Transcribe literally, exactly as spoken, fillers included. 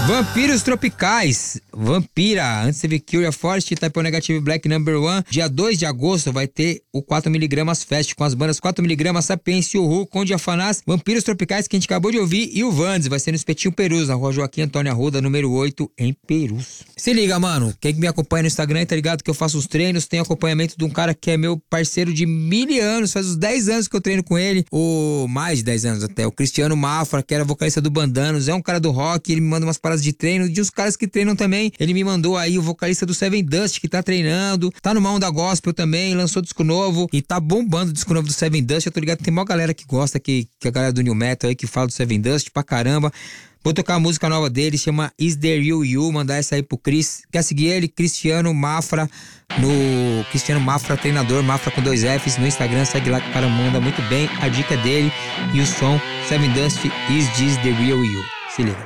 Vampiros Tropicais, Vampira, antes teve Cure Forest, Type O Negative Black Number One. Dia dois de agosto vai ter o quatro miligramas Fest com as bandas quatro miligramas, Sapiência, Uhu, Conde Afanás, Vampiros Tropicais, que a gente acabou de ouvir, e o Vandes, vai ser no Espetinho Perus, na rua Joaquim Antônio Arruda, número oito, em Perus. Se liga, mano, quem me acompanha no Instagram tá ligado que eu faço os treinos, tenho acompanhamento de um cara que é meu parceiro de mil anos, faz uns dez anos que eu treino com ele, ou mais de dez anos até, o Cristiano Mafra, que era vocalista do Bandanos, é um cara do rock, ele me manda umas paradas de treino, de uns caras que treinam também. Ele me mandou aí o vocalista do Seven Dust, que tá treinando, tá numa onda gospel também, lançou disco novo e tá bombando o disco novo do Seven Dust. Eu tô ligado que tem maior galera que gosta, que, que a galera do New Metal aí, que fala do Seven Dust pra caramba. Vou tocar a música nova dele, chama Is There You You, mandar essa aí pro Cris. Quer seguir ele? Cristiano Mafra, no Cristiano Mafra, treinador, Mafra com dois Fs, no Instagram, segue lá que o cara manda muito bem. A dica é dele e o som Seven Dust, Is This The Real You. Se liga.